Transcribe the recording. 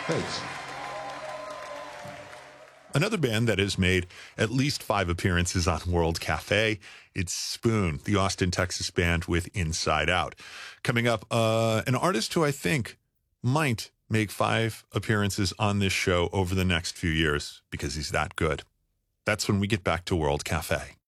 Thanks. Another band that has made at least 5 appearances on World Cafe, it's Spoon, the Austin, Texas band with Inside Out. Coming up, an artist who I think might make 5 appearances on this show over the next few years because he's that good. That's when we get back to World Cafe.